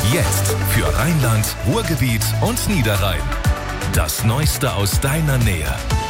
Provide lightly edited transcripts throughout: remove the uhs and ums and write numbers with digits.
Jetzt für Rheinland, Ruhrgebiet und Niederrhein. Das Neueste aus deiner Nähe.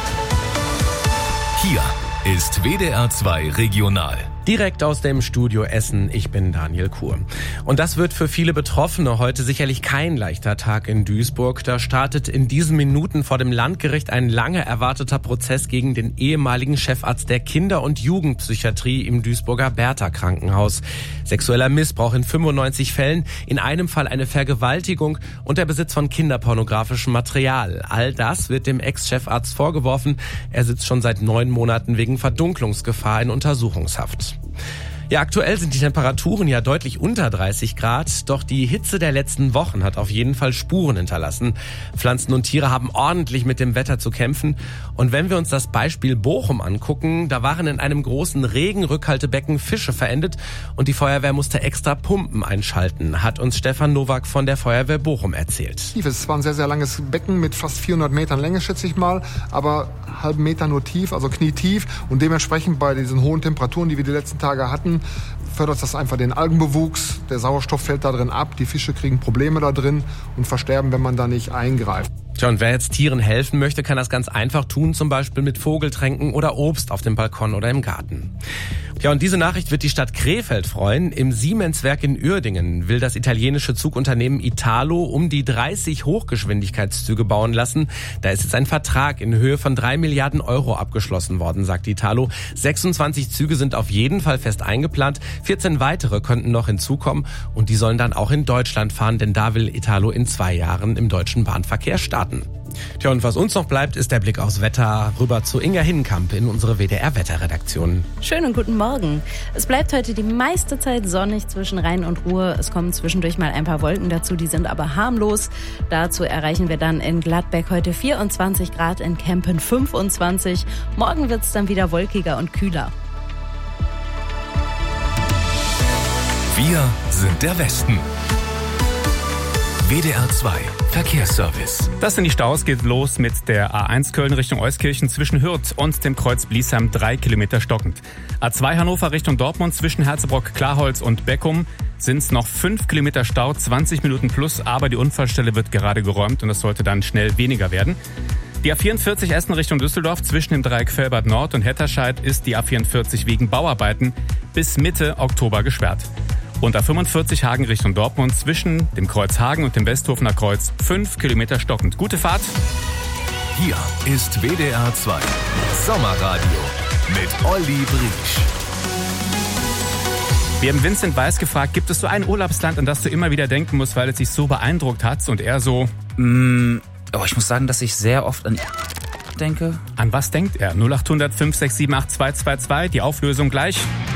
Hier ist WDR 2 Regional. Direkt aus dem Studio Essen, ich bin Daniel Kuhr. Und das wird für viele Betroffene heute sicherlich kein leichter Tag in Duisburg. Da startet in diesen Minuten vor dem Landgericht ein lange erwarteter Prozess gegen den ehemaligen Chefarzt der Kinder- und Jugendpsychiatrie im Duisburger Bertha-Krankenhaus. Sexueller Missbrauch in 95 Fällen, in einem Fall eine Vergewaltigung und der Besitz von kinderpornografischem Material. All das wird dem Ex-Chefarzt vorgeworfen. Er sitzt schon seit 9 Monaten wegen Verdunklungsgefahr in Untersuchungshaft. Ja, aktuell sind die Temperaturen ja deutlich unter 30 Grad, doch die Hitze der letzten Wochen hat auf jeden Fall Spuren hinterlassen. Pflanzen und Tiere haben ordentlich mit dem Wetter zu kämpfen. Und wenn wir uns das Beispiel Bochum angucken, da waren in einem großen Regenrückhaltebecken Fische verendet und die Feuerwehr musste extra Pumpen einschalten, hat uns Stefan Nowak von der Feuerwehr Bochum erzählt. Es war ein sehr, sehr langes Becken mit fast 400 Metern Länge, schätze ich mal, aber halben Meter nur tief, also knietief. Und dementsprechend bei diesen hohen Temperaturen, die wir die letzten Tage hatten, fördert das einfach den Algenbewuchs. Der Sauerstoff fällt da drin ab, die Fische kriegen Probleme da drin und versterben, wenn man da nicht eingreift. Tja, und wer jetzt Tieren helfen möchte, kann das ganz einfach tun, zum Beispiel mit Vogeltränken oder Obst auf dem Balkon oder im Garten. Ja, und diese Nachricht wird die Stadt Krefeld freuen. Im Siemenswerk in Uerdingen will das italienische Zugunternehmen Italo um die 30 Hochgeschwindigkeitszüge bauen lassen. Da ist jetzt ein Vertrag in Höhe von 3 Milliarden Euro abgeschlossen worden, sagt Italo. 26 Züge sind auf jeden Fall fest eingeplant. 14 weitere könnten noch hinzukommen und die sollen dann auch in Deutschland fahren, denn da will Italo in 2 Jahren im deutschen Bahnverkehr starten. Tja, und was uns noch bleibt, ist der Blick aufs Wetter. Rüber zu Inga Hinnenkamp in unsere WDR-Wetterredaktion. Schönen guten Morgen. Es bleibt heute die meiste Zeit sonnig zwischen Rhein und Ruhr. Es kommen zwischendurch mal ein paar Wolken dazu, die sind aber harmlos. Dazu erreichen wir dann in Gladbeck heute 24 Grad, in Kempen 25. Morgen wird es dann wieder wolkiger und kühler. Wir sind der Westen. WDR 2 Verkehrsservice. Das sind die Staus, geht los mit der A1 Köln Richtung Euskirchen zwischen Hürth und dem Kreuz Bliesheim 3 Kilometer stockend. A2 Hannover Richtung Dortmund zwischen Herzebrock, Klarholz und Beckum sind es noch 5 Kilometer Stau, 20 Minuten plus, aber die Unfallstelle wird gerade geräumt und es sollte dann schnell weniger werden. Die A44 Essen Richtung Düsseldorf zwischen dem Dreieck Velbert Nord und Hetterscheid ist die A44 wegen Bauarbeiten bis Mitte Oktober gesperrt. Und A45 Hagen Richtung Dortmund zwischen dem Kreuz Hagen und dem Westhofener Kreuz 5 Kilometer stockend. Gute Fahrt. Hier ist WDR 2 Sommerradio mit Olli Briesch. Wir haben Vincent Weiss gefragt, gibt es so ein Urlaubsland, an das du immer wieder denken musst, weil es dich so beeindruckt hat? Und er so... ich muss sagen, dass ich sehr oft an denke. An was denkt er? 0800 567 8222, die Auflösung gleich.